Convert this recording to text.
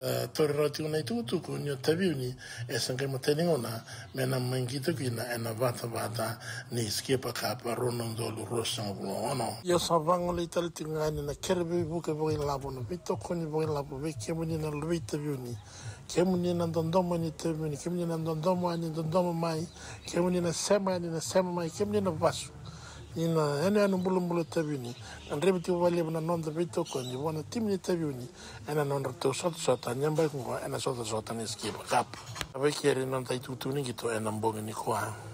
Tori roti unai tuku nyo tabiuni e sangai mateningona me na mangito kina e na vata ni skipa kapa rono dolu rosang ono. Yo savango le tali tingani na kerebe buke bogi labo no bito koni bogi labo be kemuni na lui tabiuni. Kemuni na dondomo ni tabiuni, kemuni na dondomo ani dondomo mai, kemuni na sema mai, kemuni na vasu. Ina ene anu bulu tabiuni an rebiti wali na non da bito koni wana timni tabiuni ena non to sota nyamba ko ena sota ni skipa kap. Abe kere non tai tutuni gitu ena mbongi ni kwa.